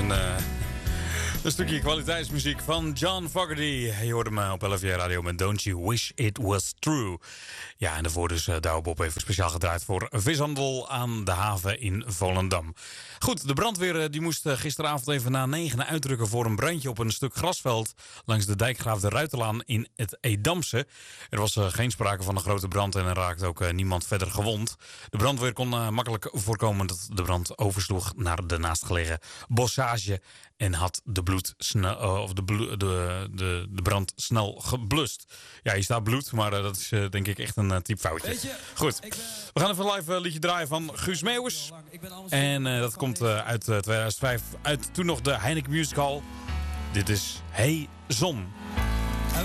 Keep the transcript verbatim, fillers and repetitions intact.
Een, uh, een stukje kwaliteitsmuziek van John Fogerty. Je hoorde me op L F J Radio met Don't You Wish It Was True. Ja, en daarvoor dus uh, Douwe Bob even speciaal gedraaid voor vishandel aan de haven in Volendam. Goed, de brandweer uh, die moest uh, gisteravond even na negen uitdrukken voor een brandje op een stuk grasveld langs de dijkgraaf de Ruitelaan in het Edamse. Er was uh, geen sprake van een grote brand en er raakte ook uh, niemand verder gewond. De brandweer kon uh, makkelijk voorkomen dat de brand oversloeg naar de naastgelegen bossage en had de, bloed snel, uh, of de, blo- de, de, de brand snel geblust. Ja, hier staat bloed, maar uh, dat is uh, denk ik echt een uh, typfoutje. Je, Goed, ben... we gaan even een live uh, liedje draaien van Guus Meeuwis. En uh, dat komt uh, uit uh, tweeduizend vijf, uit toen nog de Heineken Music Hall. Dit is Hey Zon.